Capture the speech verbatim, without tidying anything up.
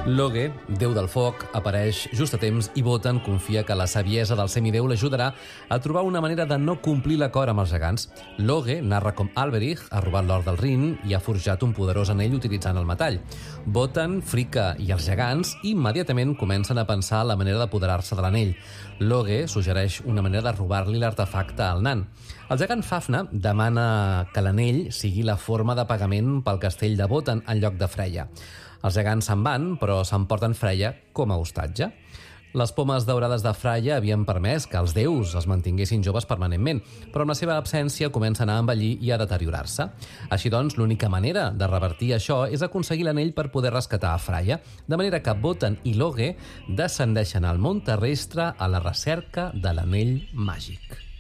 Loge, déu del foc, apareix just a temps i Wotan confia que la saviesa del semidéu l'ajudarà a trobar una manera de no complir l'acord amb els gegants. Loge narra com Alberich ha robat l'or del Rin i ha forjat un poderós anell utilitzant el metall. Wotan, Fricka i els gegants immediatament comencen a pensar la manera d'apoderar-se de l'anell. Loge suggereix una manera de robar-li l'artefacte al nan. El gegant Fafna demana que l'anell sigui la forma de pagament pel castell de Wotan en lloc de Freya. Els gegants se'n van, però s'emporten Freya com a hostatge. Les pomes daurades de Freya havien permès que els déus es mantinguessin joves permanentment, però amb la seva absència comencen a envellir i a deteriorar-se. Així doncs, l'única manera de revertir això és aconseguir l'anell per poder rescatar a Freya, de manera que Wotan i Loge descendeixen al món terrestre a la recerca de l'anell màgic.